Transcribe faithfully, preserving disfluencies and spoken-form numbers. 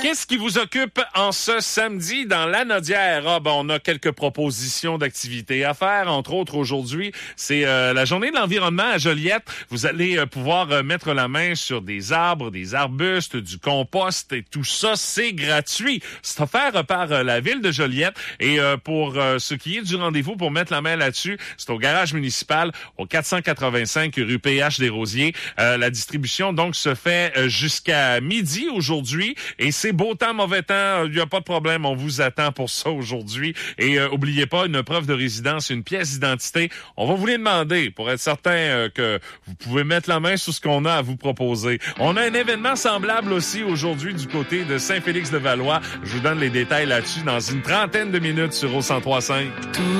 Qu'est-ce qui vous occupe en ce samedi dans Lanaudière? Ah, ben, on a quelques propositions d'activités à faire. Entre autres, aujourd'hui, c'est euh, la journée de l'environnement à Joliette. Vous allez euh, pouvoir euh, mettre la main sur des arbres, des arbustes, du compost et tout ça. C'est gratuit. C'est offert par euh, la ville de Joliette. Et euh, pour euh, ce qui est du rendez-vous pour mettre la main là-dessus, c'est au garage municipal au quatre cent quatre-vingt-cinq rue P H des Rosiers. Euh, la distribution, donc, se fait euh, jusqu'à midi aujourd'hui. Et c'est beau temps, mauvais temps, il n'y a pas de problème, on vous attend pour ça aujourd'hui. Et euh, oubliez pas, une preuve de résidence, une pièce d'identité. On va vous les demander pour être certain euh, que vous pouvez mettre la main sur ce qu'on a à vous proposer. On a un événement semblable aussi aujourd'hui du côté de Saint-Félix-de-Valois. Je vous donne les détails là-dessus dans une trentaine de minutes sur au cent trois cinq.